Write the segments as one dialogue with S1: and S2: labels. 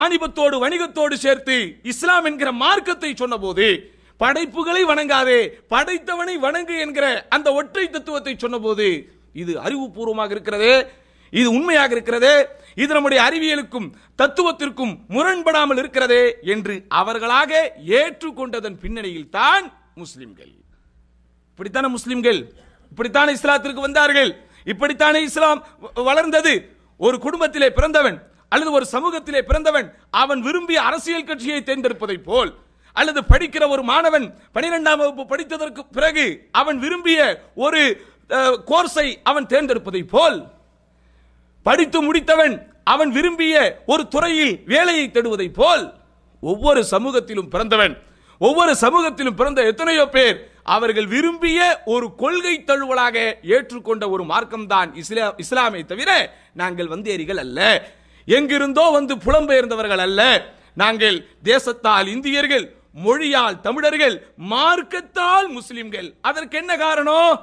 S1: வாணிபத்தோடு வணிகத்தோடு சேர்த்து இஸ்லாம் என்கிற மார்க்கத்தை சொன்னபோது, படைப்புகளை வணங்காதே படைத்தவனை வணங்கு என்கிற அந்த ஒற்றை தத்துவத்தை சொன்னபோது, இது அறிவுபூர்வமாக இருக்கிறது, இது உண்மையாக இருக்கிறது, இது நம்முடைய அறிவியலுக்கும் தத்துவத்திற்கும் முரண்படாமல் இருக்கிறது என்று அவர்களாக ஏற்றுக்கொண்டதன் பின்னணியில் தான் முஸ்லிம்கள். இப்படித்தான முஸ்லிம்கள், இப்படித்தான இஸ்லாத்திற்கு வந்தார்கள், இப்படித்தானே இஸ்லாம் வளர்ந்தது. ஒரு குடும்பத்திலே பிறந்தவன் அல்லது ஒரு சமூகத்திலே பிறந்தவன் அவன் விரும்பிய அரசியல் கட்சியை தேர்ந்தெடுப்பதை போல், அல்லது படிக்கிற ஒரு மாணவன் 12ஆம் வகுப்பு படித்ததற்கு பிறகு அவன் விரும்பிய ஒரு கோர்ஸை அவன் தேர்ந்தெடுப்பதை போல், படித்து முடித்தவன் அவன் விரும்பிய ஒரு துறையில் வேலையை தேடுவதை போல், ஒவ்வொரு சமூகத்திலும் பிறந்தவன், ஒவ்வொரு சமூகத்திலும் பிறந்த எத்தனையோ பேர் அவர்கள் விரும்பிய ஒரு கொள்கை தழுவலாக ஏற்றுக்கொண்ட ஒரு மார்க்கம் தான் இஸ்லாமை தவிர நாங்கள் வந்தேரிகள் அல்ல, எங்கிருந்தோ வந்து புலம்பெயர்ந்தவர்கள் அல்ல. நாங்கள் தேசத்தால் இந்தியர்கள், மொழியால் தமிழர்கள், மார்க்கத்தால் முஸ்லிம்கள். அதற்கு என்ன காரணம்?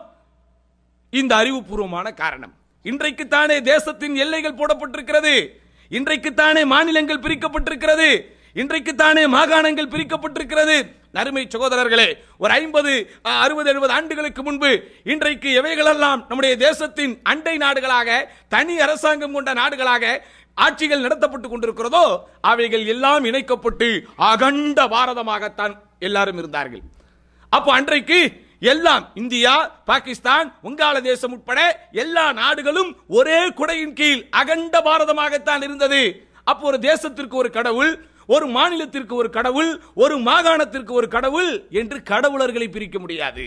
S1: இந்த அறிவுபூர்வமான காரணம். இன்றைக்குத்தானே தேசத்தின் எல்லைகள் போடப்பட்டிருக்கிறது, இன்றைக்குத்தானே மாநிலங்கள் பிரிக்கப்பட்டிருக்கிறது, இன்றைக்குத்தானே மாகாணங்கள் பிரிக்கப்பட்டிருக்கிறது. அருமை சகோதரர்களே, ஒரு 50, 60, 70 ஆண்டுகளுக்கு முன்பு இன்றைக்கு எவைகளெல்லாம் நம்முடைய தேசத்தின் அண்டை நாடுகளாக, தனி அரசாங்கம் கொண்ட நாடுகளாக ஆட்சிகள் நடத்தப்பட்டுக் கொண்டிருக்கிறதோ அவைகள் எல்லாம் இணைக்கப்பட்டு அகண்ட பாரதமாகத்தான் எல்லாரும் இருந்தார்கள். அப்போ அன்றைக்கு எல்லாம் இந்தியா, பாகிஸ்தான், வங்காளதேசம் உட்பட எல்லா நாடுகளும் ஒரே குடையின் கீழ் அகண்ட பாரதமாகத்தான் இருந்தது. அப்போ ஒரு தேசத்திற்கு ஒரு கடவுள், ஒரு மாநிலத்திற்கு ஒரு கடவுள், ஒரு மாகாணத்திற்கு ஒரு கடவுள் என்று கடவுளர்களை பிரிக்க முடியாது.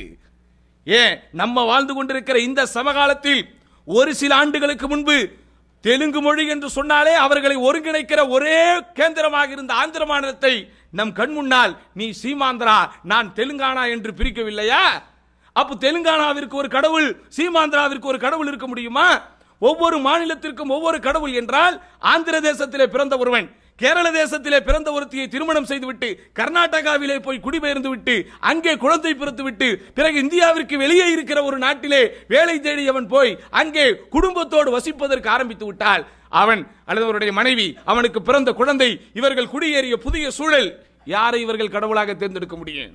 S1: ஏன் நம்ம வாழ்ந்து கொண்டிருக்கிற இந்த சமகாலத்தில் ஒரு சில ஆண்டுகளுக்கு முன்பு தெலுங்கு மொழி என்று சொன்னாலே அவர்களை ஒருங்கிணைக்கிற ஒரே கேந்திரமாக இருந்த ஆந்திர மாநிலத்தை நம் கண் முன்னால் நீ சீமாந்திரா, நான் தெலுங்கானா என்று பிரிக்கவில்லையா? அப்ப தெலுங்கானாவிற்கு ஒரு கடவுள், சீமாந்திராவிற்கு ஒரு கடவுள் இருக்க முடியுமா? ஒவ்வொரு மாநிலத்திற்கும் ஒவ்வொரு கடவுள் என்றால், ஆந்திர தேசத்திலே பிறந்த ஒருவன் கேரள தேசத்திலே பிறந்த ஒருத்தியை திருமணம் செய்துவிட்டு கர்நாடகாவிலே போய் குடிபெயர்ந்து விட்டு அங்கே குழந்தை பிறந்து விட்டு பிறகு இந்தியாவிற்கு வெளியே இருக்கிற ஒரு நாட்டிலே வேலை தேடி அவன் போய் அங்கே குடும்பத்தோடு வசிப்பதற்கு ஆரம்பித்து விட்டால், அவன் அல்லது அவருடைய மனைவி, அவனுக்கு பிறந்த குழந்தை, இவர்கள் குடியேறிய புதிய சூழல், யாரை இவர்கள் கடவுளாக தேர்ந்தெடுக்க முடியும்?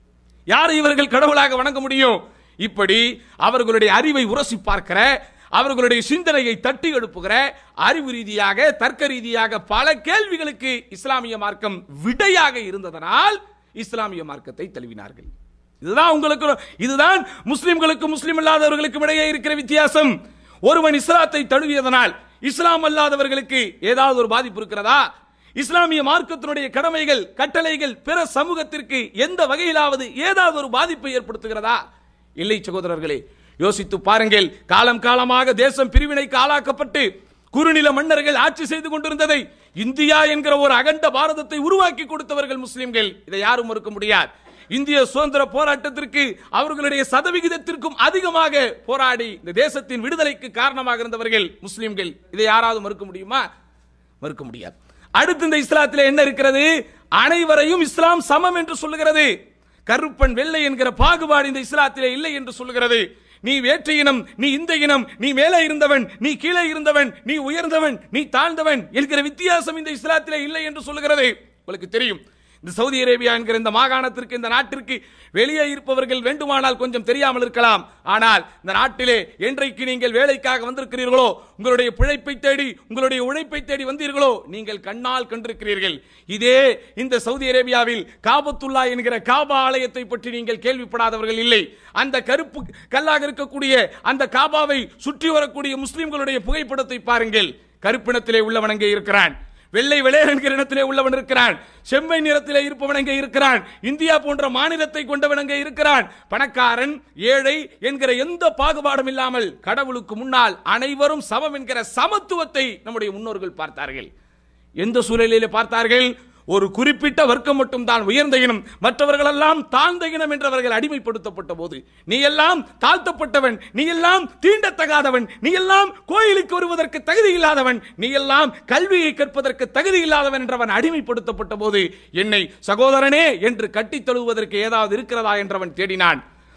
S1: யாரை இவர்கள் கடவுளாக வணங்க முடியும்? இப்படி அவர்களுடைய அறிவை உரசி பார்க்கிற, அவர்களுடைய சிந்தனையை தட்டி எழுப்புகிற, அறிவு ரீதியாக தர்க்க ரீதியாக பல கேள்விகளுக்கு இஸ்லாமிய மார்க்கம் விடையாக இருந்ததனால் இஸ்லாமிய மார்க்கத்தை தழுவினார்கள். இதுதான் உங்களுக்கு, இதுதான் முஸ்லிம்களுக்கு முஸ்லிம் அல்லாதவர்களுக்கு இடையே இருக்கிற வித்தியாசம். ஒருவன் இஸ்லாத்தை தழுவியதனால் இஸ்லாம் அல்லாதவர்களுக்கு ஏதாவது ஒரு பாதிப்பு இருக்கிறதா? இஸ்லாமிய மார்க்கத்தினுடைய கடமைகள், கட்டளைகள் பிற சமூகத்திற்கு எந்த வகையிலாவது ஏதாவது ஒரு பாதிப்பை ஏற்படுத்துகிறதா? இல்லை சகோதரர்களே, யோசித்து பாருங்கள். காலம் காலமாக தேசம் பிரிவினைக்கு ஆளாக்கப்பட்டு குறுநில மன்னர்கள் ஆட்சி செய்து கொண்டிருந்ததை இந்தியா என்கிற ஒரு அகண்ட பாரதத்தை உருவாக்கி கொடுத்தவர்கள் முஸ்லிம்கள். இதை யாரும் மறுக்க முடியாது. இந்திய சுதந்திர போராட்டத்திற்கு அவர்களுடைய சதவிகிதத்திற்கும் அதிகமாக போராடி இந்த தேசத்தின் விடுதலைக்கு காரணமாக இருந்தவர்கள் முஸ்லிம்கள். இதை யாராவது மறுக்க முடியுமா? மறுக்க முடியாது. அடுத்து இந்த இஸ்லாத்திலே என்ன இருக்கிறது? அனைவரையும் இஸ்லாம் சமம் என்று சொல்லுகிறது. கருப்பன் வெள்ளை என்கிற பாகுபாடு இந்த இஸ்லாத்திலே இல்லை என்று சொல்லுகிறது. நீ வேற்று இனம், நீ இந்த இனம், நீ மேலே இருந்தவன், நீ கீழே இருந்தவன், நீ உயர்ந்தவன், நீ தாழ்ந்தவன் என்கிற வித்தியாசம் இந்த இஸ்லாத்திலே இல்லை என்று சொல்லுகிறது. உங்களுக்கு தெரியும், இந்த சவுதி அரேபியா என்கிற இந்த மாகாணத்திற்கு, இந்த நாட்டிற்கு வெளியே இருப்பவர்கள் வேண்டுமானால் கொஞ்சம் தெரியாமல் இருக்கலாம். ஆனால் இந்த நாட்டிலே என்றைக்கு நீங்கள் வேலைக்காக வந்திருக்கிறீர்களோ, உங்களுடைய பிழைப்பை தேடி, உங்களுடைய உழைப்பை தேடி வந்தீர்களோ, நீங்கள் கண்ணால் கண்டிருக்கிறீர்கள். இதே இந்த சவுதி அரேபியாவில் காபத்துல்லா என்கிற காபா ஆலயத்தை பற்றி நீங்கள் கேள்விப்படாதவர்கள் இல்லை. அந்த கருப்பு கல்லாக இருக்கக்கூடிய அந்த காபாவை சுற்றி வரக்கூடிய முஸ்லிம்களுடைய புகைப்படத்தை பாருங்கள். கருப்பினத்திலே உள்ளவன் அங்கே இருக்கிறான், வெள்ளை வெள்ளையர் என்கிற இடத்திலே உள்ளவன் இருக்கிறான், செம்மை நிறத்திலே இருப்பவன் அங்கே இருக்கிறான், இந்தியா போன்ற மாநிலத்தை கொண்டவன் அங்கே இருக்கிறான். பணக்காரன் ஏழை என்கிற எந்த பாகுபாடும் இல்லாமல் கடவுளுக்கு முன்னால் அனைவரும் சமம் என்கிற சமத்துவத்தை நம்முடைய முன்னோர்கள் பார்த்தார்கள். எந்த சூழலிலே பார்த்தார்கள்? ஒரு குறிப்பிட்ட வர்க்கம் மட்டும் தான் உயர்ந்த இனம், மற்றவர்கள் எல்லாம் தாழ்ந்த இனம் என்றவர்கள் அடிமைப்படுத்தப்பட்ட போது, நீ எல்லாம் தாழ்த்தப்பட்டவன், நீ எல்லாம் தீண்டத்தகாதவன், நீ எல்லாம் கோயிலுக்கு வருவதற்கு தகுதி இல்லாதவன், நீ எல்லாம் கல்வியை கற்பதற்கு தகுதி இல்லாதவன் என்றவன் அடிமைப்படுத்தப்பட்ட போது, என்னை சகோதரனே என்று கட்டித் தழுவுவதற்கு ஏதாவது இருக்கிறதா என்றவன் தேடினான்.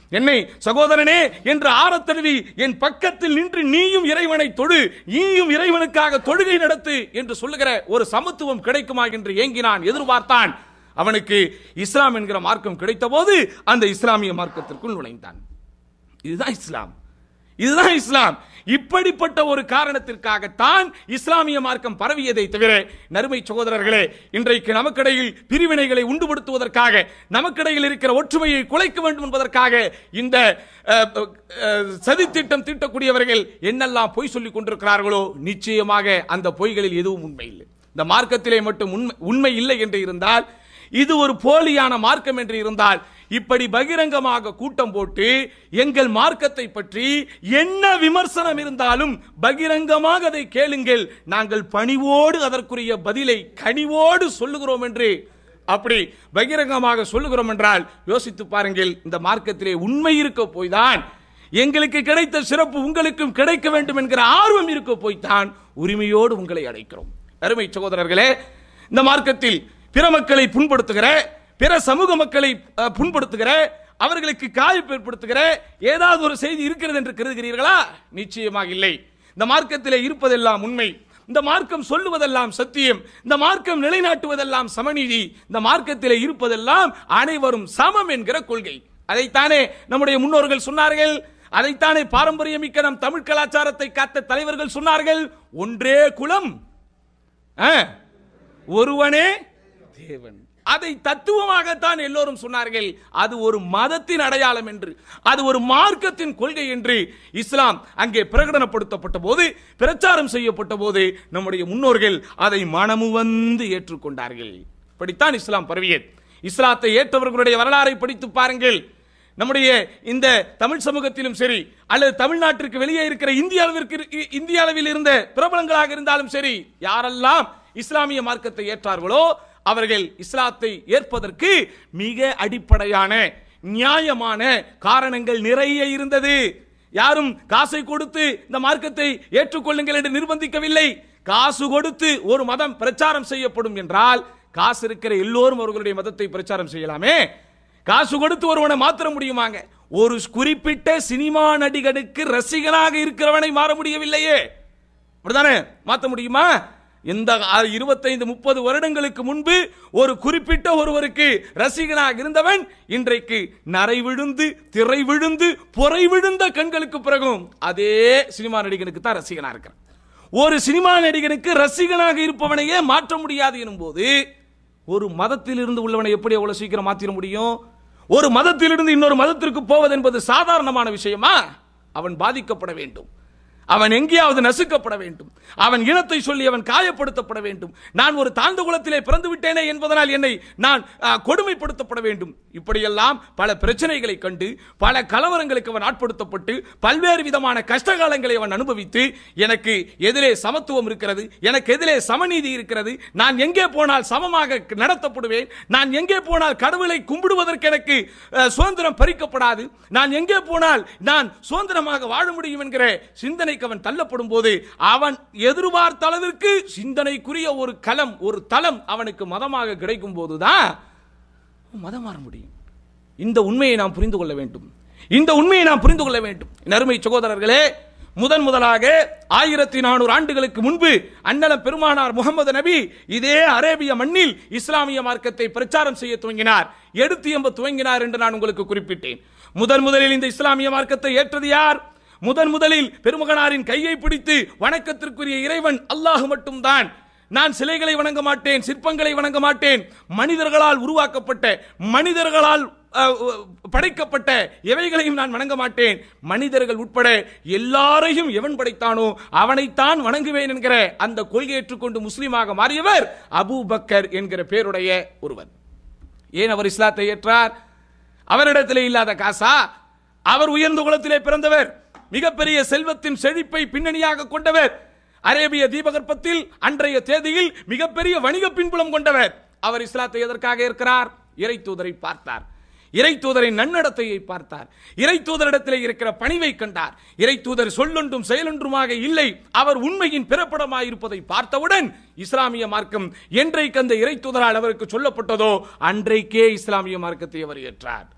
S1: என்னை சகோதரனே என்று ஆரத்தழுவி என் பக்கத்தில் நின்று நீயும் இறைவனை தொழு, நீயும் இறைவனுக்காக தொழுகை நடத்து என்று சொல்லுகிற ஒரு சமத்துவம் கிடைக்குமா என்று ஏங்கினான், எதிர்பார்த்தான். அவனுக்கு இஸ்லாம் என்கிற மார்க்கம் கிடைத்த போது அந்த இஸ்லாமிய மார்க்கத்திற்குள் நுழைந்தான். இதுதான் இஸ்லாம், இதுதான் இஸ்லாம். இப்படிப்பட்ட ஒரு காரணத்திற்காகத்தான் இஸ்லாமிய மார்க்கம் பரவியதை தவிர, நறுமை சகோதரர்களே, இன்றைக்கு நமக்கிடையில் பிரிவினைகளை உண்டுபடுத்துவதற்காக, நமக்கிடையில் இருக்கிற ஒற்றுமையை குலைக்க வேண்டும் என்பதற்காக இந்த சதித்திட்டம் தீட்டக்கூடியவர்கள் என்னெல்லாம் பொய் சொல்லிக் கொண்டிருக்கிறார்களோ, நிச்சயமாக அந்த பொய்களில் எதுவும் உண்மை இல்லை. இந்த மார்க்கத்திலே மட்டும் உண்மை இல்லை என்று இருந்தால், இது ஒரு போலியான மார்க்கம் என்று இருந்தால், இப்படி பகிரங்கமாக கூட்டம் போட்டு எங்கள் மார்க்கத்தை பற்றி என்ன விமர்சனம் இருந்தாலும் பகிரங்கமாக அதை கேளுங்கள், நாங்கள் பணிவோடு அதற்குரிய பதிலை கனிவோடு சொல்லுகிறோம் என்று அப்படி பகிரங்கமாக சொல்லுகிறோம் என்றால் யோசித்து பாருங்கள். இந்த மார்க்கத்திலே உண்மை இருக்க போய்தான், எங்களுக்கு கிடைத்த சிறப்பு உங்களுக்கும் கிடைக்க வேண்டும் என்கிற ஆர்வம் இருக்க போய்தான் உரிமையோடு உங்களை அழைக்கிறோம். அருமை சகோதரர்களே, இந்த மார்க்கத்தில் பிற மக்களை புண்படுத்துகிற, பிற சமூக மக்களை புண்படுத்துகிற, அவர்களுக்கு காய்ப்பு ஏற்படுத்துகிற ஏதாவது ஒரு செய்தி இருக்கிறது என்று கருதுகிறீர்களா? நிச்சயமாக இல்லை. இந்த மார்க்கத்திலே இருப்பதெல்லாம் உண்மை, இந்த மார்க்கம் சொல்லுவதெல்லாம் சத்தியம், இந்த மார்க்கம் நிலைநாட்டுவதெல்லாம் சமநீதி, இந்த மார்க்கத்திலே இருப்பதெல்லாம் அனைவரும் சமம் என்கிற கொள்கை. அதைத்தானே நம்முடைய முன்னோர்கள் சொன்னார்கள், அதைத்தானே பாரம்பரியமிக்க நம் தமிழ் கலாச்சாரத்தை காத்த தலைவர்கள் சொன்னார்கள். ஒன்றே குலம், ஒருவனே தேவன். அதை தத்துவமாகத்தான் எல்லோரும் சொன்னார்கள். அது ஒரு மதத்தின் அடையாளம் என்று, அது ஒரு மார்க்கத்தின் கொள்கை என்று இஸ்லாம் அங்கே பிரகடனப்படுத்தப்பட்ட போது, பிரச்சாரம் செய்யப்பட்ட போது நம்முடைய முன்னோர்கள் அதை மனமு வந்து ஏற்றுக்கொண்டார்கள். இப்படித்தான் இஸ்லாம் பரவியது. இஸ்லாத்தை ஏற்றவர்களுடைய வரலாறை படித்து பாருங்கள். நம்முடைய இந்த தமிழ் சமூகத்திலும் சரி, அல்லது தமிழ்நாட்டிற்கு வெளியே இருக்கிற இந்திய அளவில் இருந்த பிரபலங்களாக இருந்தாலும் சரி, யாரெல்லாம் இஸ்லாமிய மார்க்கத்தை ஏற்றார்களோ அவர்கள் இஸ்லாத்தை ஏற்பதற்கு மிக அடிப்படையான நியாயமான காரணங்கள் நிறைய இருந்தது. யாரும் காசை கொடுத்து இந்த மார்க்கத்தை ஏற்றுக்கொள்ளுங்கள் என்று நிர்பந்திக்கவில்லை. காசு கொடுத்து ஒரு மதம் பிரச்சாரம் செய்யப்படும் என்றால், காசு இருக்கிற எல்லோரும் அவர்களுடைய மதத்தை பிரச்சாரம் செய்யலாமே. காசு கொடுத்து ஒருவனை மாற்ற முடியுமாங்க? ஒரு குறிப்பிட்ட சினிமா நடிகனுக்கு ரசிகனாக இருக்கிறவனை மாற முடியவில்லையே, அப்படிதானே? மாற்ற முடியுமா? இந்த 25-30 வருடங்களுக்கு முன்பு ஒரு குறிப்பிட்ட ஒருவருக்கு ரசிகனாக இருந்தவன் இன்றைக்கு நரை விழுந்து, திரை விழுந்து, பொறை விழுந்த கண்களுக்கு பிறகும் அதே சினிமா நடிகனுக்கு தான் ரசிகனா இருக்கிறான். ஒரு சினிமா நடிகனுக்கு ரசிகனாக இருப்பவனையே மாற்ற முடியாது எனும் போது, ஒரு மதத்திலிருந்து உள்ளவனை எப்படி அவ்வளவு சீக்கிரம் மாற்றிட முடியும்? ஒரு மதத்திலிருந்து இன்னொரு மதத்திற்கு போவது என்பது சாதாரணமான விஷயமா? அவன் பாதிக்கப்பட வேண்டும், அவன் எங்கேயாவது நசுக்கப்பட வேண்டும், அவன் இனத்தை சொல்லி அவன் காயப்படுத்தப்பட வேண்டும், நான் ஒரு தாழ்ந்த குலத்திலே பிறந்து விட்டேனே என்பதனால் என்னை நான் கொடுமைப்படுத்தப்பட வேண்டும். இப்படியெல்லாம் பல பிரச்சனைகளை கண்டு, பல கலவரங்களுக்கு அவன் ஆட்படுத்தப்பட்டு, பல்வேறு விதமான கஷ்டகாலங்களை அவன் அனுபவித்து, எனக்கு எதிரே சமத்துவம் இருக்கிறது, எனக்கு எதிரே சமநீதி இருக்கிறது, நான் எங்கே போனால் சமமாக நடத்தப்படுவேன், நான் எங்கே போனால் கடவுளை கும்பிடுவதற்கு எனக்கு சுதந்திரம் பறிக்கப்படாது, நான் எங்கே போனால் நான் சுதந்திரமாக வாழ முடியும் என்கிற சிந்தனை அவன் தள்ளப்படும் போது, அவன் எதிர்பார்த்த அளவிற்கு சிந்தனைக்குரிய ஒரு களம், ஒரு தளம் அவனுக்கு மதமாக கிடைக்கும் போதுதான் மதம் மாற முடியும். இந்த உண்மையை நாம் புரிந்து கொள்ள வேண்டும், இந்த உண்மையை நாம் புரிந்து கொள்ள வேண்டும். அருமை சகோதரர்களே, முதலாக 1400 ஆண்டுகளுக்கு முன்பு அண்ணலம் பெருமானார் முகமது நபி இதே அரேபிய மண்ணில் இஸ்லாமிய மார்க்கத்தை பிரச்சாரம் செய்ய துவங்கினார், எடுத்து எம்ப துவங்கினார் என்று நான் உங்களுக்கு குறிப்பிட்டேன். முதலில் இந்த இஸ்லாமிய மார்க்கத்தை ஏற்றது யார்? முதலில் பெருமகனாரின் கையை பிடித்து வணக்கத்திற்குரிய இறைவன் அல்லாஹ் மட்டும்தான், நான் சிலைகளை வணங்க மாட்டேன், சிற்பங்களை வணங்க மாட்டேன், மனிதர்களால் உருவாக்கப்பட்ட, மனிதர்களால் படைக்கப்பட்ட எவைகளையும் நான் வணங்க மாட்டேன், மனிதர்கள் உட்பட எல்லாரையும் எவன் படைத்தானோ அவனைத்தான் வணங்குவேன் என்கிற அந்த கொள்கை ஏற்றுக்கொண்டு முஸ்லீமாக மாறியவர் அபூபக்கர் என்கிற பேருடைய ஒருவர். ஏன் அவர் இஸ்லாத்தை ஏற்றார்? அவரிடத்திலே இல்லாத காசா? அவர் உயர்ந்த குலத்திலே பிறந்தவர், மிகப்பெரிய செல்வத்தின் செழிப்பை பின்னணியாக கொண்டவர், அரேபிய தீபகற்பத்தில் அன்றைய தேதியில் மிகப்பெரிய வணிக பின்புலம் கொண்டவர். அவர் இஸ்லாத்தை எதற்காக ஏற்கிறார்? இறை தூதரை பார்த்தார், இறை தூதரின் நன்னடத்தையை பார்த்தார், இறை தூதரிடத்தில் இருக்கிற பணிவை கண்டார். இறை தூதர் சொல்லொன்றும் செயலொன்றுமாக இல்லை, அவர் உண்மையின் பிறப்படமாக இருப்பதை பார்த்தவுடன் இஸ்லாமிய மார்க்கம் என்றைக்கு அந்த இறை தூதரால் அவருக்கு சொல்லப்பட்டதோ அன்றைக்கே இஸ்லாமிய மார்க்கத்தை அவர் ஏற்றார்.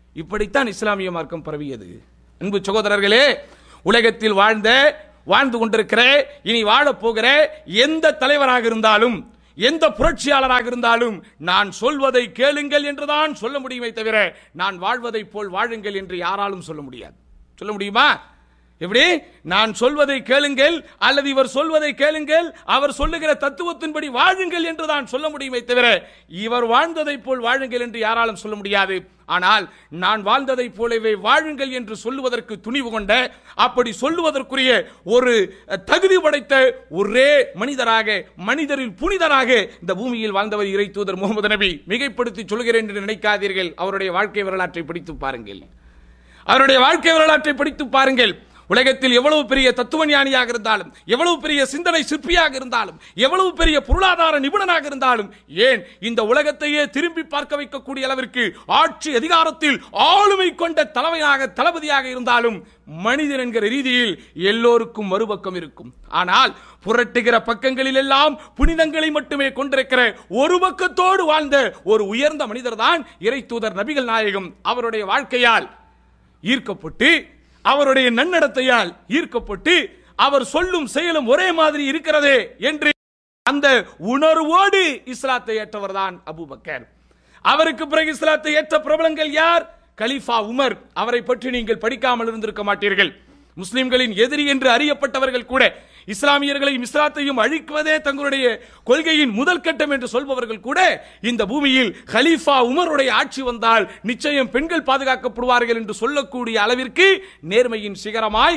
S1: இப்படித்தான் இஸ்லாமிய மார்க்கம் பரவியது. அன்பு சகோதரர்களே, உலகத்தில் வாழ்ந்து கொண்டிருக்கிற, இனி வாழப் போகிற எந்த தலைவராக இருந்தாலும், எந்த புரட்சியாளராக இருந்தாலும், நான் சொல்வதை கேளுங்கள் என்றுதான் சொல்ல முடியுமே தவிர நான் வாழ்வதை போல் வாழுங்கள் என்று யாராலும் சொல்ல முடியாது. சொல்ல முடியுமா? எப்படி? நான் சொல்வதை கேளுங்கள் அல்லது இவர் சொல்வதை கேளுங்கள், அவர் சொல்லுகிற தத்துவத்தின்படி வாழுங்கள் என்று தான் சொல்ல முடியுமே தவிர இவர் வாழ்ந்ததை போல் வாழுங்கள் என்று யாராலும் சொல்ல முடியாது. ஆனால் நான் வாழ்ந்ததை போலவே வாழுங்கள் என்று சொல்லுவதற்கு துணிவு கொண்ட, அப்படி சொல்லுவதற்குரிய ஒரு தகுதி படைத்த ஒரே மனிதராக, மனிதரில் புனிதராக இந்த பூமியில் வாழ்ந்தவர் இறை தூதர் முகமது நபி. மிகைப்படுத்தி சொல்கிறேன் என்று நினைக்காதீர்கள். அவருடைய வாழ்க்கை வரலாற்றை படித்து பாருங்கள். அவருடைய வாழ்க்கை வரலாற்றை படித்து பாருங்கள். உலகத்தில் எவ்வளவு பெரிய தத்துவ ஞானியாக இருந்தாலும், எவ்வளவு பெரிய சிந்தனை சிற்பியாக இருந்தாலும், எவ்வளவு பெரிய பொருளாதார நிபுணனாக இருந்தாலும், ஏன் இந்த உலகத்தையே திரும்பி பார்க்க வைக்கக்கூடிய அளவிற்கு ஆட்சி அதிகாரத்தில் ஆளுமை கொண்ட தலைமையாக, தளபதியாக இருந்தாலும், மனிதன் என்கிற ரீதியில் எல்லோருக்கும் மறுபக்கம் இருக்கும். ஆனால் புரட்டுகிற பக்கங்களில் எல்லாம் புனிதங்களை மட்டுமே கொண்டிருக்கிற ஒரு பக்கத்தோடு வாழ்ந்த ஒரு உயர்ந்த மனிதர் தான் இறை தூதர் நபிகள் நாயகம். அவருடைய வாழ்க்கையால் ஈர்க்கப்பட்டு, அவருடைய நன்னடத்தையால் ஈர்க்கப்பட்டு, அவர் சொல்லும் செயலும் ஒரே மாதிரி இருக்கிறதே என்று அந்த உணர்வோடு இஸ்லாத்தை ஏற்றவர் தான் அபூபக்கர். அவருக்கு பிறகு இஸ்லாத்தை ஏற்ற பிரபலங்கள் யார்? கலீஃபா உமர். அவரை பற்றி நீங்கள் படிக்காமல் இருந்திருக்க மாட்டீர்கள். முஸ்லிம்களின் எதிரி என்று அறியப்பட்டவர்கள் கூட, இஸ்லாமியர்களையும் இஸ்லாத்தையும் அழிக்குவதே தங்களுடைய கொள்கையின் முதல் கட்டம் என்று சொல்பவர்கள் கூட, இந்த பூமியில் கலீஃபா உமருடைய ஆட்சி வந்தால் நிச்சயம் பெண்கள் பாதுகாக்கப்படுவார்கள் என்று சொல்லக்கூடிய அளவிற்கு நேர்மையின் சிகரமாய்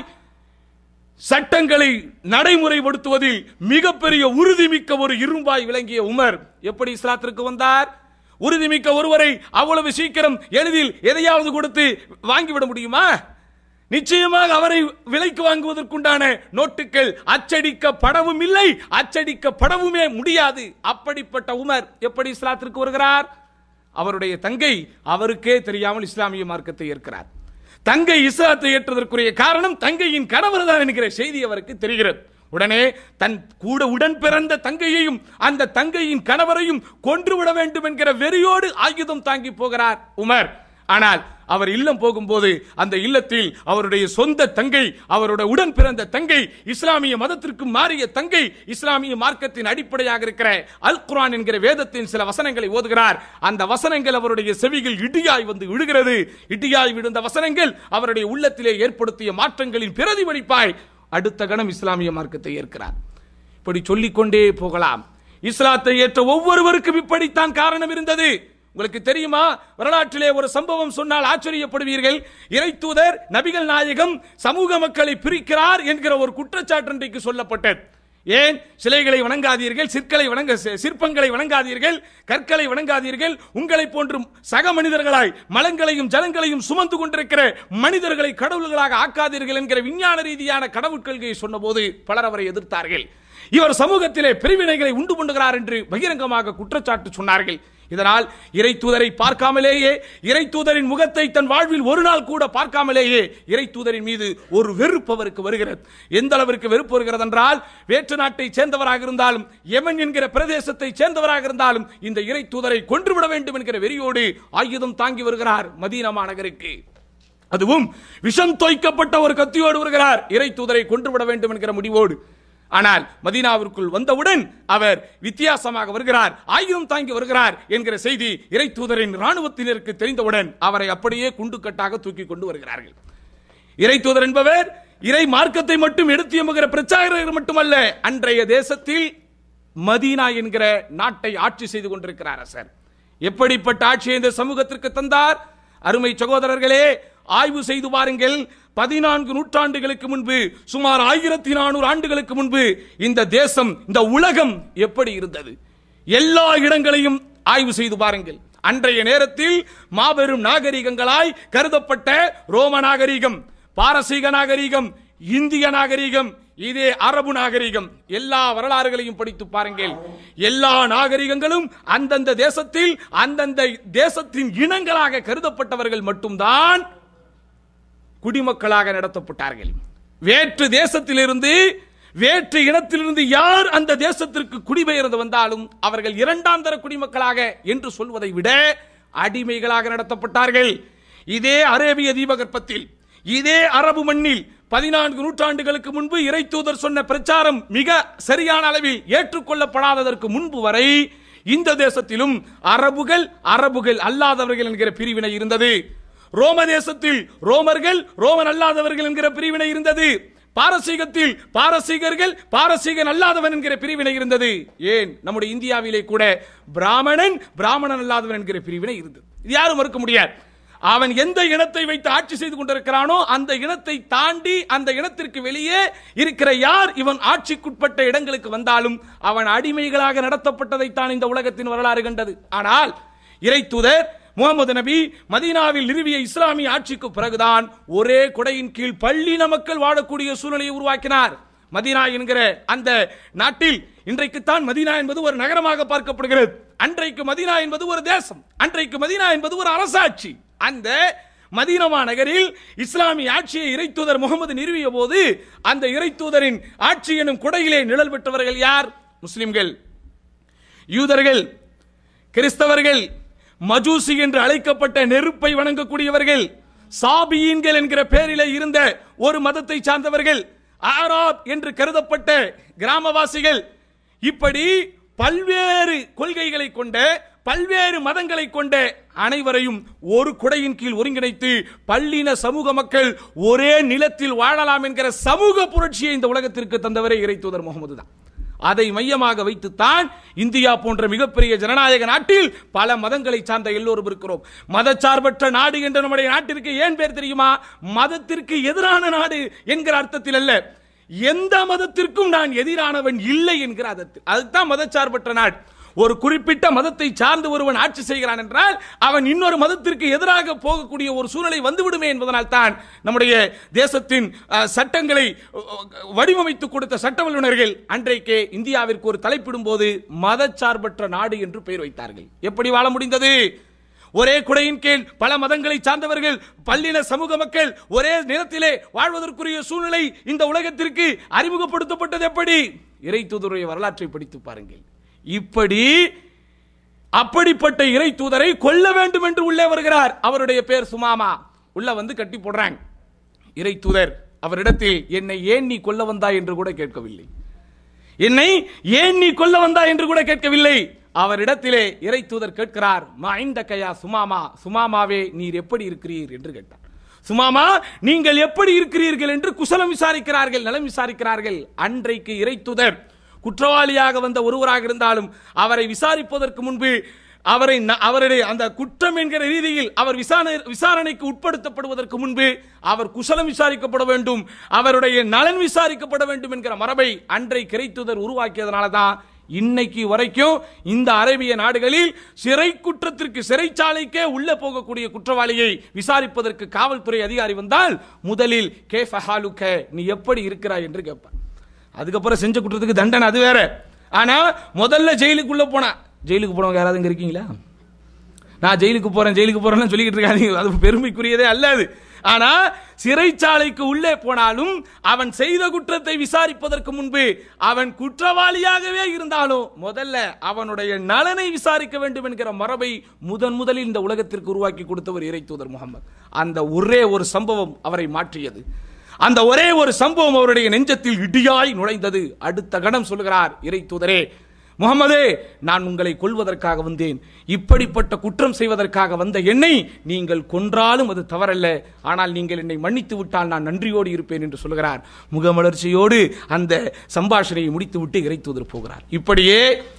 S1: சட்டங்களை நடைமுறைப்படுத்துவதில் மிகப்பெரிய உறுதிமிக்க ஒரு இரும்பாய் விளங்கிய உமர் எப்படி இஸ்லாத்திற்கு வந்தார்? உறுதிமிக்க ஒருவரை அவ்வளவு சீக்கிரம் எளிதில் எதையாவது கொடுத்து வாங்கிவிட முடியுமா? நிச்சயமாக அவரை விலைக்கு வாங்குவதற்குண்டான நோட்டுகள் அச்சடிக்கப்படவும் இல்லை, அச்சடிக்கப்படவுமே முடியாது. அப்படிப்பட்ட உமர் எப்படி இஸ்லாத்திற்கு வருகிறார்? அவருடைய தங்கை அவருக்கே தெரியாமல் இஸ்லாமிய மார்க்கத்தை ஏற்கிறார். தங்கை இஸ்லாத்தை ஏற்றதற்குரிய காரணம் தங்கையின் கணவர் தான் என்கிற செய்தி அவருக்கு தெரிகிறது. உடனே தன் கூட உடன் பிறந்த தங்கையையும் அந்த தங்கையின் கணவரையும் கொன்றுவிட வேண்டும் என்கிற வெறியோடு ஆயுதம் தாங்கி போகிறார் உமர். ஆனால் அவர் இல்லம் போகும்போது அந்த இல்லத்தில் அவருடைய சொந்த தங்கை, அவருடைய உடன் பிறந்த தங்கை, இஸ்லாமிய மதத்திற்கு மாறிய தங்கை, இஸ்லாமிய மார்க்கத்தின் அடிப்படையாக இருக்கிற அல் குர்ஆன் என்கிற வேதத்தின் சில வசனங்களை ஓதுகிறார். அந்த வசனங்கள் அவருடைய செவிகள் இடியாய் வந்து விழுகிறது. இடியாய் விழுந்த வசனங்கள் அவருடைய உள்ளத்திலே ஏற்படுத்திய மாற்றங்களின் பிரதிபலிப்பாய் அடுத்த கணம் இஸ்லாமிய மார்க்கத்தை ஏற்கிறார். இப்படி சொல்லிக்கொண்டே போகலாம். இஸ்லாத்தை ஏற்ற ஒவ்வொருவருக்கும் இப்படித்தான் காரணம் இருந்தது. உங்களுக்கு தெரியுமா? வரலாற்றிலே ஒரு சம்பவம் சொன்னால் ஆச்சரியப்படுவீர்கள். இறை தூதர் நபிகள் நாயகம் சமூக மக்களை பிரிக்கிறார் என்கிற ஒரு குற்றச்சாட்டு இன்றைக்கு சொல்லப்பட்டது. ஏன் சிலைகளை வணங்காதீர்கள், சிற்பங்களை வணங்காதீர்கள், கற்களை வணங்காதீர்கள், உங்களை போன்று சக மனிதர்களாய் மலங்களையும் ஜலங்களையும் சுமந்து கொண்டிருக்கிற மனிதர்களை கடவுள்களாக ஆக்காதீர்கள் என்கிற விஞ்ஞான ரீதியான கடவுள் கொள்கையை சொன்னபோது பலர் அவரை எதிர்த்தார்கள். இவர் சமூகத்திலே பிரிவினைகளை உண்டு பண்ணுகிறார் என்று பகிரங்கமாக குற்றச்சாட்டு சொன்னார்கள். இதனால் இறை தூதரை பார்க்காமலேயே, இறை தூதரின் முகத்தை தன் வாழ்வில் ஒரு நாள் கூட பார்க்காமலேயே இறை தூதரின் மீது ஒரு வெறுப்பு அவருக்கு வருகிறது. எந்த அளவிற்கு வெறுப்பு வருகிறது என்றால், வேற்று நாட்டை சேர்ந்தவராக இருந்தாலும், யமன் என்கிற பிரதேசத்தை சேர்ந்தவராக இருந்தாலும் இந்த இறை தூதரை கொன்றுவிட வேண்டும் என்கிற வெறியோடு ஆயுதம் தாங்கி வருகிறார் மதீனா மாநகருக்கு. அதுவும் விஷம் தோய்க்கப்பட்ட ஒரு கத்தியோடு வருகிறார், இறை தூதரை கொன்றுவிட வேண்டும் என்கிற முடிவோடு. ஆனால் மதீனாவிற்குள் வந்தவுடன் அவர் வித்தியாசமாக வருகிறார், ஆயுதம் தாங்கி வருகிறார் என்கிற செய்தி இறை தூதரின் ராணுவத்தினருக்கு தெரிந்தவுடன் அவரை அப்படியே குண்டுக்கட்டாக தூக்கி கொண்டு வருகிறார்கள். இறை தூதர் என்பவர் இறை மார்க்கத்தை மட்டும் எடுத்து எம்புகிற பிரச்சாரகர் மட்டுமல்ல, அன்றைய தேசத்தில் மதீனா என்கிற நாட்டை ஆட்சி செய்து கொண்டிருக்கிறார் அரசர். எப்படிப்பட்ட ஆட்சியை இந்த சமூகத்திற்கு தந்தார்? அருமை சகோதரர்களே, ஆய்வு செய்து பாருங்கள். 14 நூற்றாண்டுகளுக்கு முன்பு, சுமார் 1400 ஆண்டுகளுக்கு முன்பு இந்த தேசம், இந்த உலகம் எப்படி இருந்தது? எல்லா இடங்களையும் ஆய்வு செய்து பாருங்கள். அன்றைய நேரத்தில் மாபெரும் நாகரிகங்களாய் கருதப்பட்ட ரோம நாகரிகம், பாரசீக நாகரிகம், இந்திய நாகரிகம், இதே அரபு நாகரிகம், எல்லா வரலாறுகளையும் படித்து பாருங்கள். எல்லா நாகரிகங்களும் அந்தந்த தேசத்தில் அந்தந்த தேசத்தின் இனங்களாக கருதப்பட்டவர்கள் மட்டும்தான் குடிமக்களாக நடத்தப்பட்டார்கள். வேற்று தேசத்திலிருந்து, வேற்று இனத்திலிருந்து யார் அந்த தேசத்திற்கு குடிபெயர்ந்து வந்தாலும் அவர்கள் இரண்டாம் தர குடிமக்களாக என்று சொல்வதை விட அடிமைகளாக நடத்தப்பட்டார்கள். இதே அரேபிய தீபகற்பத்தில், இதே அரபு மண்ணில் 14 நூற்றாண்டுகளுக்கு முன்பு இறை தூதர் சொன்ன பிரச்சாரம் மிக சரியான அளவில் ஏற்றுக்கொள்ளப்படாததற்கு முன்பு வரை இந்த தேசத்திலும் அரபுகள் அல்லாதவர்கள் என்கிற பிரிவினை இருந்தது. ரோம தேசத்தில் ரோமர்கள் ரோமன் அல்லாதவர்கள் என்கிற பிரிவினை இருந்தது. பாரசீகத்தில் பாரசீகர்கள் பாரசீகன் அல்லாதவன் என்கிற பிரிவினை இருந்தது. ஏன் நம்முடைய இந்தியாவிலே கூட பிராமணன் அல்லாதவன் என்கிற பிரிவினை இருந்தது. இது யாரும் மறுக்க முடியாது. அவன் எந்த இனத்தை வைத்து ஆட்சி செய்து கொண்டிருக்கிறானோ அந்த இனத்தை தாண்டி அந்த இனத்திற்கு வெளியே இருக்கிற யார் இவன் ஆட்சிக்குட்பட்ட இடங்களுக்கு வந்தாலும் அவன் அடிமைகளாக நடத்தப்பட்டதைத்தான் இந்த உலகத்தின் வரலாறு கண்டது. ஆனால் இறை தூதர் முகமது நபி மதீனாவில் நிறுவிய இஸ்லாமிய ஆட்சிக்கு பிறகுதான் ஒரே குடையின் கீழ் பள்ளின மக்கள் வாழக்கூடிய சூழ்நிலையை உருவாக்கினார். மதீனா என்கிற அந்த நாட்டில் இன்றைக்குத்தான் மதீனா என்பது ஒரு நகரமாக பார்க்கப்படுகிறது. அன்றைக்கு மதீனா என்பது ஒரு தேசம், அன்றைக்கு மதீனா என்பது ஒரு அரசாட்சி. அந்த மதீனா நகரில் இஸ்லாமிய ஆட்சியை இறை தூதர் முகமது நிறுவிய போது அந்த இறை தூதரின் ஆட்சி எனும் குடையிலே நிழல் பெற்றவர்கள் யார்? முஸ்லிம்கள், யூதர்கள், கிறிஸ்தவர்கள், மஜூசி என்று அழைக்கப்பட்ட நெருப்பை வணங்கக்கூடியவர்கள், சாபியீன்கள் என்கிற பெயரிலே இருந்த ஒரு மதத்தை சார்ந்தவர்கள், ஆராப் என்று கருதப்பட்ட கிராமவாசிகள், இப்படி பல்வேறு கொள்கைகளை கொண்ட பல்வேறு மதங்களை கொண்ட அனைவரையும் ஒரு குடையின் கீழ் ஒருங்கிணைத்து பல்லின சமூக மக்கள் ஒரே நிலத்தில் வாழலாம் என்கிற சமூக புரட்சியை இந்த உலகத்திற்கு தந்தவரே இறை தூதர் முகமது தான். அதை மையமாக வைத்துத்தான் இந்தியா போன்ற மிகப்பெரிய ஜனநாயக நாட்டில் பல மதங்களை சார்ந்த எல்லோரும் இருக்கிறோம். மதச்சார்பற்ற நாடு என்ற நம்முடைய நாட்டிற்கு ஏன் பேர் தெரியுமா? மதத்திற்கு எதிரான நாடு என்கிற அர்த்தத்தில் அல்ல, எந்த மதத்திற்கும் நான் எதிரானவன் இல்லை என்கிற அர்த்தத்தில். அதுதான் மதச்சார்பற்ற நாடு. ஒரு குறிப்பிட்ட மதத்தை சார்ந்து ஒருவன் ஆட்சி செய்கிறான் என்றால் அவன் இன்னொரு மதத்திற்கு எதிராக போகக்கூடிய ஒரு சூழ்நிலை வந்துவிடுமே என்பதனால் தான் நம்முடைய தேசத்தின் சட்டங்களை வடிவமைத்து கொடுத்த சட்ட வல்லுநர்கள் அன்றைக்கே இந்தியாவிற்கு ஒரு தலைப்பிடும் போது மதச்சார்பற்ற நாடு என்று பெயர் வைத்தார்கள். எப்படி வாழ முடிந்தது? ஒரே குடையின் கீழ் பல மதங்களை சார்ந்தவர்கள், பல்லின சமூக மக்கள் ஒரே நிலத்திலே வாழ்வதற்குரிய சூழ்நிலை இந்த உலகத்திற்கு அறிமுகப்படுத்தப்பட்டது எப்படி? இறை தூதருடைய வரலாற்றை படித்து பாருங்கள். அப்படிப்பட்ட இறை தூதரை கொல்ல வேண்டும் என்று உள்ளே வருகிறார். அவருடைய பேர் சுமாமா. உள்ள வந்து கட்டி போடுறாங்க. இறை தூதர் அவரிடத்தில் என்னை ஏன் நீ கொல்ல வந்தாய் என்று கூட கேட்கவில்லை. என்னை ஏன் நீ கொல்ல வந்தாய் என்று கூட கேட்கவில்லை. அவரிடத்திலே இறை தூதர் கேட்கிறார், மைந்தகயா சுமாமா, சுமாமாவே நீர் எப்படி இருக்கிறீர் என்று கேட்டார். சுமாமா நீங்கள் எப்படி இருக்கிறீர்கள் என்று குசலம் விசாரிக்கிறார்கள், நலம் விசாரிக்கிறார்கள். அன்றைக்கு இறை தூதர் குற்றவாளியாக வந்த ஒருவராக இருந்தாலும் அவரை விசாரிப்பதற்கு முன்பு அவருடைய அந்த குற்றம் என்கிற ரீதியில் அவர் விசாரணைக்கு உட்படுத்தப்படுவதற்கு முன்பு அவர் குசலம் விசாரிக்கப்பட வேண்டும், அவருடைய நலன் விசாரிக்கப்பட வேண்டும் என்கிற மரபை அன்றைக்கு இறை தூதர் உருவாக்கியதனால தான் இன்னைக்கு வரைக்கும் இந்த அரேபிய நாடுகளில் சிறை குற்றத்திற்கு சிறைச்சாலைக்கே உள்ள போகக்கூடிய குற்றவாளியை விசாரிப்பதற்கு காவல்துறை அதிகாரி வந்தால் முதலில் கேஃப ஹாலுக, நீ எப்படி இருக்கிறாய் என்று கேட்பார். அதுக்கப்புறம் செஞ்ச குற்றத்துக்கு தண்டனை அது வேற. ஆனா முதல்ல ஜெயிலுக்குள்ள போனா, ஜெயிலுக்கு போனவங்க யாராவது இங்க இருக்கீங்களா? நான் ஜெயிலுக்கு போறேன்னு சொல்லிக்கிட்டு இருக்காங்க, அது பெருமைக்குரியதே அல்லது. ஆனா சிறைச்சாலைக்கு உள்ளே போனாலும் அவன் செய்த குற்றத்தை விசாரிப்பதற்கு முன்பு அவன் குற்றவாளியாகவே இருந்தாலும் முதல்ல அவனுடைய நலனை விசாரிக்க வேண்டும் என்கிற மரபை முதலில் இந்த உலகத்திற்கு உருவாக்கி கொடுத்தவர் இறை தூதர் முகமது. அந்த ஒரே ஒரு சம்பவம் அவரை மாற்றியது. அந்த ஒரே ஒரு சம்பவம் அவருடைய நெஞ்சத்தில் இடியாய் நுழைந்தது. அடுத்த கணம் சொல்கிறார் இறை தூதரே முகமதே, நான் உங்களை கொல்வதற்காக வந்தேன். இப்படிப்பட்ட குற்றம் செய்வதற்காக வந்த என்னை நீங்கள் கொன்றாலும் அது தவறல்ல. ஆனால் நீங்கள் என்னை மன்னித்து விட்டால் நான் நன்றியோடு இருப்பேன் என்று சொல்கிறார். முகமலர்ச்சியோடு அந்த சம்பாஷணையை முடித்து விட்டு இறை தூதர் போகிறார். இப்படியே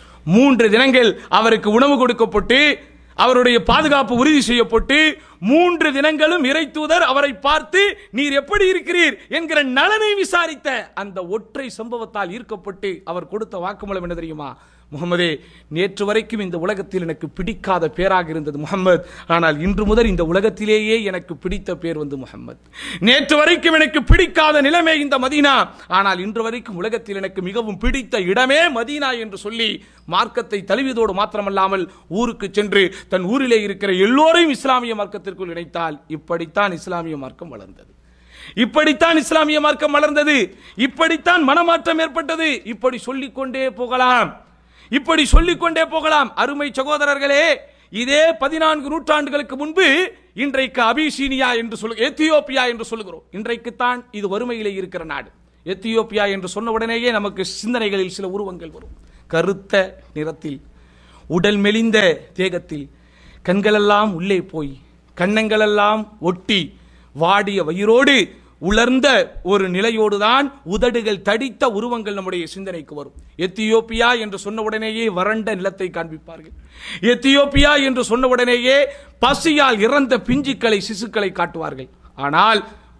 S1: 3 தினங்கள் அவருக்கு உணவு கொடுக்கப்பட்டு அவருடைய பாதுகாப்பு உறுதி செய்யப்பட்டு 3 தினங்களும் இறை தூதர் அவரை பார்த்து நீர் எப்படி இருக்கிறீர் என்கிற நலனை விசாரித்த அந்த ஒற்றை சம்பவத்தால் ஈர்க்கப்பட்டு அவர் கொடுத்த வாக்குமூலம் என்ன தெரியுமா? முகமதே, நேற்று வரைக்கும் இந்த உலகத்தில் எனக்கு பிடிக்காத பேராக இருந்தது முகமது, ஆனால் இன்று முதல் இந்த உலகத்திலேயே எனக்கு பிடித்த பேர் வந்து முகமது. நேற்று வரைக்கும் எனக்கு பிடிக்காத நிலைமை இந்த மதீனா, ஆனால் இன்று வரைக்கும் உலகத்தில் எனக்கு மிகவும் பிடித்த இடமே மதீனா என்று சொல்லி மார்க்கத்தை தழுவியதோடு மாத்திரமல்லாமல் ஊருக்கு சென்று தன் ஊரிலே இருக்கிற எல்லோரையும் இஸ்லாமிய மார்க்கத்திற்குள் இணைத்தால் இப்படித்தான் இஸ்லாமிய மார்க்கம் வளர்ந்தது. இப்படித்தான் இஸ்லாமிய மார்க்கம் வளர்ந்தது. இப்படித்தான் மனமாற்றம் ஏற்பட்டது. இப்படி சொல்லிக்கொண்டே போகலாம், இப்படி சொல்லிக்கொண்டே போகலாம். அருமை சகோதரர்களே, இதே 14 நூற்றாண்டுகளுக்கு முன்பு இன்றைக்கு அபிசீனியா என்று எத்தியோப்பியா என்று சொல்லுகிறோம். இன்றைக்குத்தான் இது வறுமையிலே இருக்கிற நாடு. எத்தியோப்பியா என்று சொன்ன உடனேயே நமக்கு சிந்தனைகளில் சில உருவங்கள் வரும். கருத்த நிறத்தில், உடல் மெலிந்த தேகத்தில், கண்களெல்லாம் உள்ளே போய், கன்னங்களெல்லாம் ஒட்டி, வாடிய வயிறோடு, உலர்ந்த ஒரு நிலையோடுதான் உதடுகள் தடித்த உருவங்கள் நம்முடைய சிந்தனைக்கு வரும். எத்தியோப்பியா என்று சொன்ன உடனேயே வறண்ட நிலத்தை காண்பிப்பார்கள். எத்தியோப்பியா என்று சொன்ன உடனேயே பசியால் இறந்த பிஞ்சுக்களை, சிசுக்களை காட்டுவார்கள். ஆனால்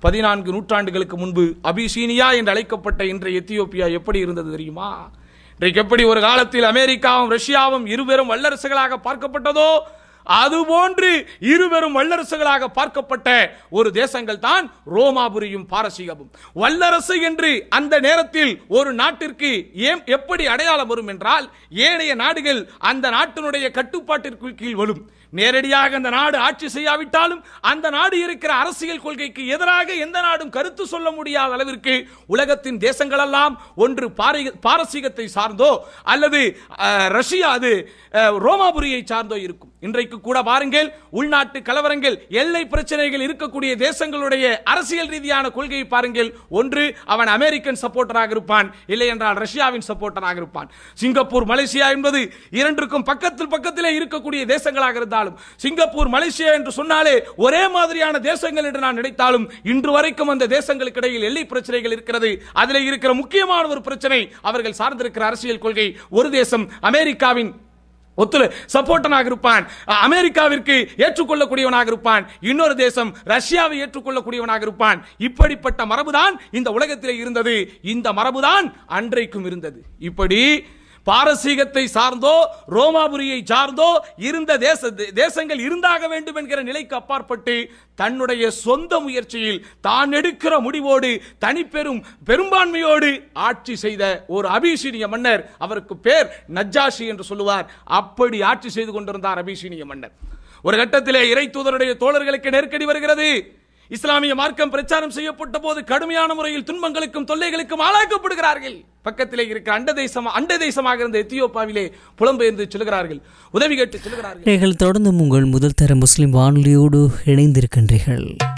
S1: 14 நூற்றாண்டுகளுக்கு முன்பு அபிசீனியா என்று அழைக்கப்பட்ட இன்றைய எத்தியோப்பியா எப்படி இருந்தது தெரியுமா? இன்றைக்கு எப்படி ஒரு காலத்தில் அமெரிக்காவும் ரஷ்யாவும் இருவரும் வல்லரசுகளாக பார்க்கப்பட்டதோ அதுபோன்று இருவரும் வல்லரசுகளாக பார்க்கப்பட்ட ஒரு தேசங்கள் தான் ரோமாபுரியும் பாரசீகமும். வல்லரசு என்று அந்த நேரத்தில் ஒரு நாட்டிற்கு எப்படி அடையாளம் வரும் என்றால், ஏனைய நாடுகள் அந்த நாட்டினுடைய கட்டுப்பாட்டிற்கு கீழ் வரும். நேரடியாக அந்த நாடு ஆட்சி செய்யாவிட்டாலும் அந்த நாடு இருக்கிற அரசியல் கொள்கைக்கு எதிராக எந்த நாடும் கருத்து சொல்ல முடியாத அளவிற்கு உலகத்தின் தேசங்கள் எல்லாம் ஒன்று பாரசீகத்தை சார்ந்தோ அல்லது ரஷ்யா அது ரோமாபுரியை சார்ந்தோ இருக்கும். இன்றைக்கு கூட பாருங்கள், உள்நாட்டு கலவரங்கள், எல்லை பிரச்சனைகள் இருக்கக்கூடிய தேசங்களுடைய அரசியல் ரீதியான கொள்கையை பாருங்கள். ஒன்று அவன் அமெரிக்கன் சப்போர்ட்டராக இருப்பான், இல்லை என்றால் ரஷ்யாவின் சப்போர்ட்டராக இருப்பான். சிங்கப்பூர், மலேசியா என்பது இரண்டுக்கும் பக்கத்திலே இருக்கக்கூடிய தேசங்களாக இருந்தாலும், சிங்கப்பூர், மலேசியா என்று சொன்னாலே ஒரே மாதிரியான தேசங்கள் என்று நான் நினைத்தாலும் இன்று வரைக்கும் அந்த தேசங்களுக்கு இடையில் எல்லை பிரச்சனைகள் இருக்கிறது. அதில் இருக்கிற முக்கியமான ஒரு பிரச்சனை அவர்கள் சார்ந்திருக்கிற அரசியல் கொள்கை. ஒரு தேசம் அமெரிக்காவின் சப்போர்ட்டனாக இருப்பான், அமெரிக்காவிற்கு ஏற்றுக்கொள்ளக்கூடியவனாக இருப்பான். இன்னொரு தேசம் ரஷ்யாவை ஏற்றுக்கொள்ளக்கூடியவனாக இருப்பான். இப்படிப்பட்ட மரபுதான் இந்த உலகத்திலே இருந்தது. இந்த மரபுதான் அன்றைக்கும் இருந்தது. இப்படி பாரசீகத்தை சார்ந்தோ ரோமாபுரியை சார்ந்தோ இருந்த தேசங்கள் இருந்தாக வேண்டும் என்கிற நிலைக்கு அப்பாற்பட்டு தன்னுடைய சொந்த முயற்சியில் தான் எடுக்கிற முடிவோடு பெரும்பான்மையோடு ஆட்சி செய்த ஒரு அபிசீனிய மன்னர், அவருக்கு பேர் நஜ்ஜாஷி என்று சொல்லுவார். அப்படி ஆட்சி செய்து கொண்டிருந்தார் அபிசீனிய மன்னர். ஒரு கட்டத்திலே இறை தூதருடைய தோழர்களுக்கு நெருக்கடி வருகிறது. இஸ்லாமிய மார்க்கம் பிரச்சாரம் செய்யப்பட்ட போது கடுமையான முறையில் துன்பங்களுக்கும் தொல்லைகளுக்கும் ஆளாக்கப்படுகிறார்கள். பக்கத்திலே இருக்கிற அண்ட தேசமாக இருந்த எத்தியோப்பியாவிலே புலம்பெயர்ந்து செல்கிறார்கள், உதவி கேட்டு செல்கிறார்கள்.
S2: நீங்கள் தொடர்ந்து உங்கள் முதல் தர முஸ்லிம் வானொலியோடு இணைந்திருக்கின்றீர்கள்.